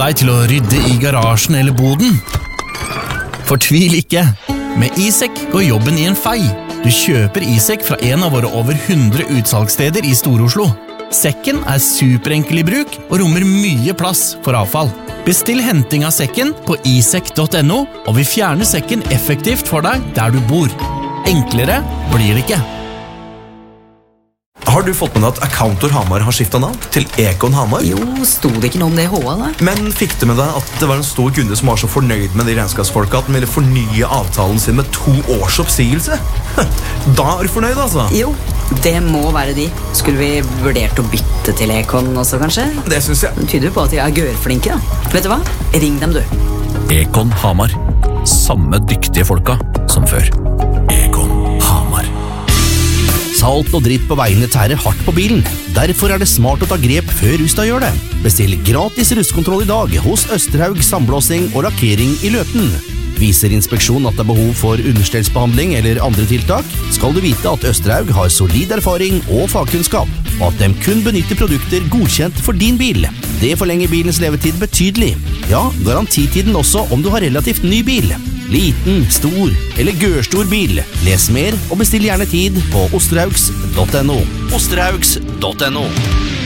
deg til å rydde i garasjen eller boden? Fortvil ikke. Med iSek går jobben i en fei. Du kjøper iSek fra en av våre over 100 utsalgssteder i Stor-Oslo. Sekken er superenkel i bruk og rommer mye plass for avfall. Bestill henting av sekken på isek.no, og vi fjerner sekken effektivt for deg der du bor. Enklere blir det ikke. Har du fått med deg at Accountor Hamar har skiftet navn til Econ Hamar? Jo, stod det ikke noe om det i HA da? Men fikk du med deg at det var en stor kunde som var så fornøyd med de regnskapsfolka at de ville fornye avtalen sin med 2 års oppsigelse? Da er du fornøyd, altså? Jo, det må være de. Skulle vi vurdert å bytte til Econ også, kanskje? Det synes jeg. Det tyder jo på at de er gørflinke, da. Vet du hva? Ring dem, du. Econ Hamar. Samme dyktige folka som før. Econ Hamar. Salt og dritt på veiene tærer hardt på bilen. Derfor er det smart å ta grep før Rustad gjør det. Bestill gratis rustkontroll i dag hos Østerhaug Sandblåsing og Lakkering i Løten. Viser inspeksjon at det er behov for understellsbehandling eller andre tiltak, skal du vite at Østerhaug har solid erfaring og fagkunnskap, og at de kun benytter produkter godkjent for din bil. Det forlenger bilens levetid betydelig. Ja, garantitiden også om du har relativt ny bil. Liten, stor eller gørstor bil. Les mer og bestill gjerne tid på osterhaugs.no. Osterhaugs.no.